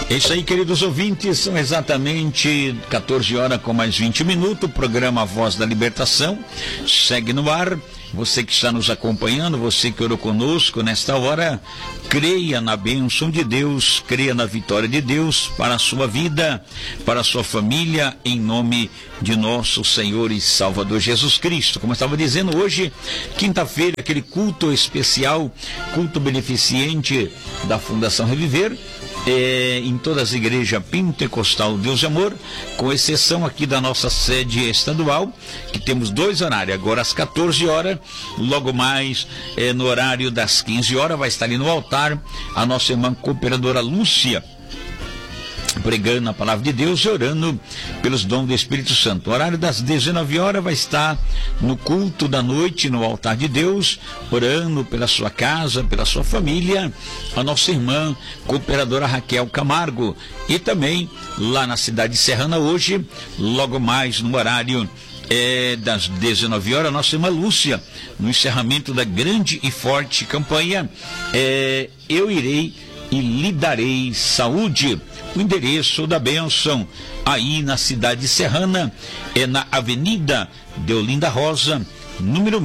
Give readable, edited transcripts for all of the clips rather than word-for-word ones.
É isso aí, queridos ouvintes, são exatamente 14 horas com mais 20 minutos, o programa Voz da Libertação segue no ar. Você que está nos acompanhando, você que orou conosco nesta hora, creia na bênção de Deus, creia na vitória de Deus para a sua vida, para a sua família, em nome de nosso Senhor e Salvador Jesus Cristo. Como eu estava dizendo, hoje, quinta-feira, aquele culto especial, culto beneficente da Fundação Reviver, em todas as igrejas pentecostal Deus e Amor, com exceção aqui da nossa sede estadual, que temos dois horários, agora às 14 horas, logo mais no horário das 15 horas, vai estar ali no altar a nossa irmã cooperadora Lúcia, pregando a palavra de Deus e orando pelos dons do Espírito Santo. O horário das 19 horas vai estar no culto da noite, no altar de Deus, orando pela sua casa, pela sua família, a nossa irmã cooperadora Raquel Camargo. E também lá na cidade de Serrana hoje, logo mais no horário das 19 horas, a nossa irmã Lúcia, no encerramento da grande e forte campanha Eu Irei e Lhe Darei Saúde. O endereço da bênção aí na cidade de Serrana é na Avenida Deolinda Rosa, número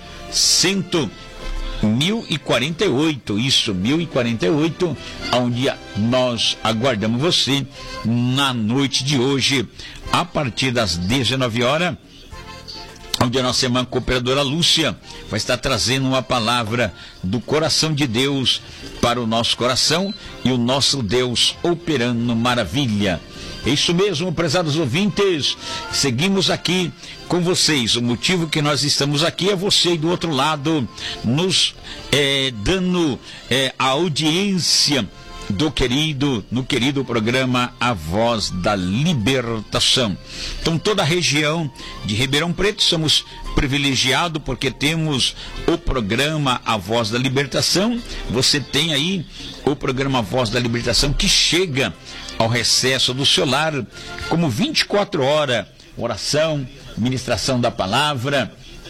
1048, isso, 1048, onde nós aguardamos você na noite de hoje, a partir das 19 horas, onde a nossa irmã cooperadora Lúcia vai estar trazendo uma palavra do coração de Deus para o nosso coração e o nosso Deus operando maravilha. É isso mesmo, prezados ouvintes, seguimos aqui com vocês. O motivo que nós estamos aqui é você aí do outro lado nos dando a audiência no querido programa A Voz da Libertação. Então, toda a região de Ribeirão Preto somos privilegiados porque temos o programa A Voz da Libertação. Você tem aí o programa A Voz da Libertação que chega ao recesso do seu lar como 24 horas, oração, ministração da palavra,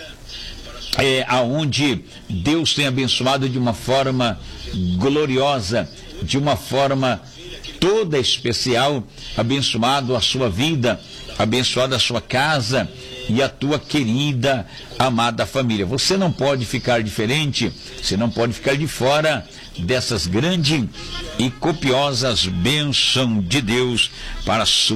aonde Deus tem abençoado de uma forma gloriosa, de uma forma toda especial, abençoado a sua vida, abençoado a sua casa e a tua querida, amada família. Você não pode ficar diferente, você não pode ficar de fora dessas grandes e copiosas bênçãos de Deus para a sua